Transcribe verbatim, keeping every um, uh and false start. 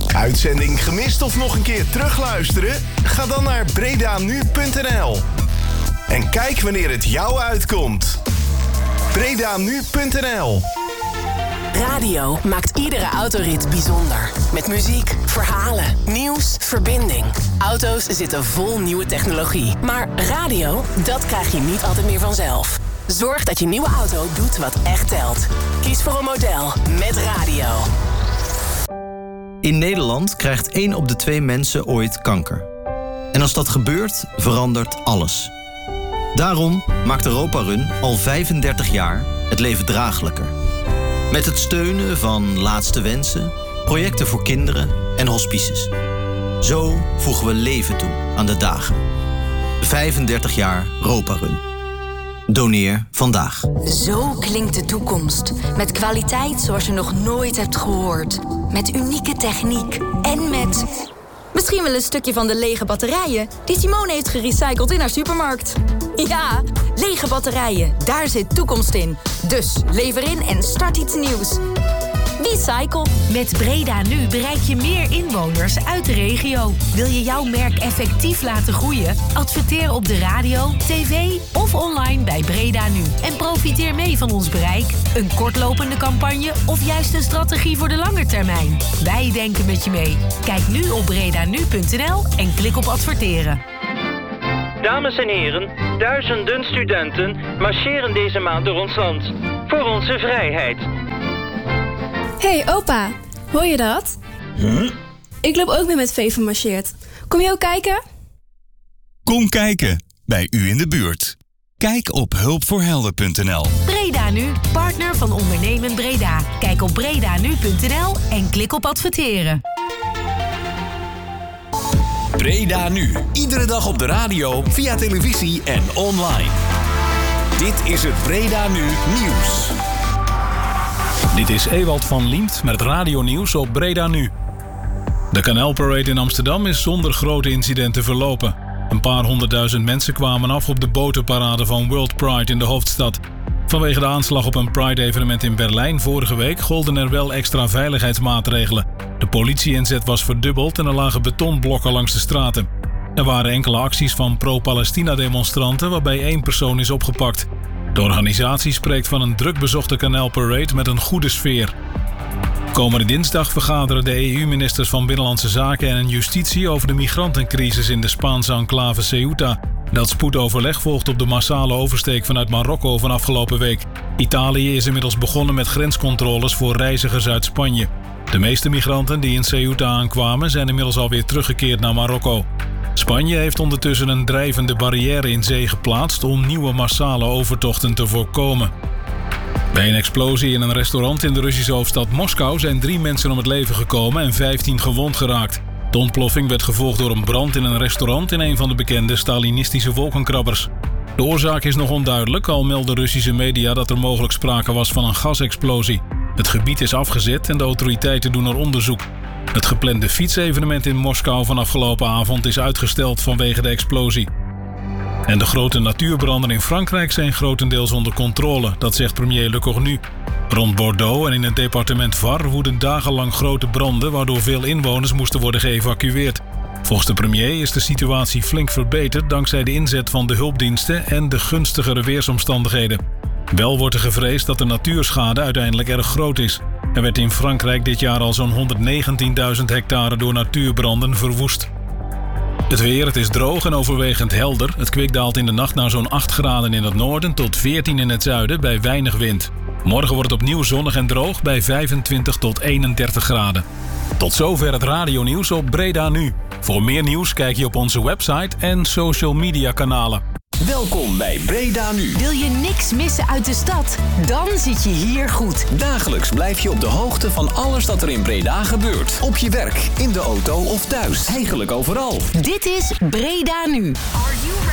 Uitzending gemist of nog een keer terugluisteren? Ga dan naar bredanu punt n l. En kijk wanneer het jou uitkomt. bredanu punt n l. Radio maakt iedere autorit bijzonder. Met muziek, verhalen, nieuws, verbinding. Auto's zitten vol nieuwe technologie. Maar radio, dat krijg je niet altijd meer vanzelf. Zorg dat je nieuwe auto doet wat echt telt. Kies voor een model met radio. In Nederland krijgt één op de twee mensen ooit kanker. En als dat gebeurt, verandert alles. Daarom maakt Europa Run al vijfendertig jaar het leven draaglijker. Met het steunen van Laatste Wensen, projecten voor kinderen en hospices. Zo voegen we leven toe aan de dagen. vijfendertig jaar Europa Run. Doneer vandaag. Zo klinkt de toekomst. Met kwaliteit zoals je nog nooit hebt gehoord. Met unieke techniek. En met... misschien wel een stukje van de lege batterijen die Simone heeft gerecycled in haar supermarkt. Ja, lege batterijen. Daar zit toekomst in. Dus lever in en start iets nieuws. Recycle. Met Breda Nu bereik je meer inwoners uit de regio. Wil je jouw merk effectief laten groeien? Adverteer op de radio, tv of online bij Breda Nu. En profiteer mee van ons bereik. Een kortlopende campagne of juist een strategie voor de lange termijn. Wij denken met je mee. Kijk nu op bredanu punt n l en klik op adverteren. Dames en heren, duizenden studenten marcheren deze maand door ons land. Voor onze vrijheid. Hey opa, hoor je dat? Huh? Ik loop ook mee met Veven marcheert. Kom je ook kijken? Kom kijken, bij u in de buurt. Kijk op hulpvoorhelden punt n l. Breda Nu, partner van Ondernemen Breda. Kijk op bredanu punt n l en klik op adverteren. Breda Nu, iedere dag op de radio, via televisie en online. Dit is het Breda Nu nieuws. Dit is Ewald van Liemt met het radionieuws op Breda Nu. De Kanaalparade in Amsterdam is zonder grote incidenten verlopen. Een paar honderdduizend mensen kwamen af op de botenparade van World Pride in de hoofdstad. Vanwege de aanslag op een Pride-evenement in Berlijn vorige week golden er wel extra veiligheidsmaatregelen. De politie-inzet was verdubbeld en er lagen betonblokken langs de straten. Er waren enkele acties van pro-Palestina-demonstranten waarbij één persoon is opgepakt. De organisatie spreekt van een druk bezochte kanaalparade met een goede sfeer. Komende dinsdag vergaderen de E U-ministers van Binnenlandse Zaken en Justitie over de migrantencrisis in de Spaanse enclave Ceuta. Dat spoedoverleg volgt op de massale oversteek vanuit Marokko van afgelopen week. Italië is inmiddels begonnen met grenscontroles voor reizigers uit Spanje. De meeste migranten die in Ceuta aankwamen zijn inmiddels alweer teruggekeerd naar Marokko. Spanje heeft ondertussen een drijvende barrière in zee geplaatst om nieuwe massale overtochten te voorkomen. Bij een explosie in een restaurant in de Russische hoofdstad Moskou zijn drie mensen om het leven gekomen en vijftien gewond geraakt. De ontploffing werd gevolgd door een brand in een restaurant in een van de bekende Stalinistische wolkenkrabbers. De oorzaak is nog onduidelijk, al melden Russische media dat er mogelijk sprake was van een gasexplosie. Het gebied is afgezet en de autoriteiten doen er onderzoek. Het geplande fietsevenement in Moskou van afgelopen avond is uitgesteld vanwege de explosie. En de grote natuurbranden in Frankrijk zijn grotendeels onder controle, dat zegt premier Le Cornu. Rond Bordeaux en in het departement Var woeden dagenlang grote branden, waardoor veel inwoners moesten worden geëvacueerd. Volgens de premier is de situatie flink verbeterd dankzij de inzet van de hulpdiensten en de gunstigere weersomstandigheden. Wel wordt er gevreesd dat de natuurschade uiteindelijk erg groot is. Er werd in Frankrijk dit jaar al zo'n honderdnegentienduizend hectare door natuurbranden verwoest. Het weer, het is droog en overwegend helder. Het kwik daalt in de nacht naar zo'n acht graden in het noorden tot veertien in het zuiden bij weinig wind. Morgen wordt het opnieuw zonnig en droog bij vijfentwintig tot eenendertig graden. Tot zover het radionieuws op Breda Nu. Voor meer nieuws kijk je op onze website en social media kanalen. Welkom bij Breda Nu. Wil je niks missen uit de stad? Dan zit je hier goed. Dagelijks blijf je op de hoogte van alles dat er in Breda gebeurt. Op je werk, in de auto of thuis. Eigenlijk overal. Dit is Breda Nu. Are you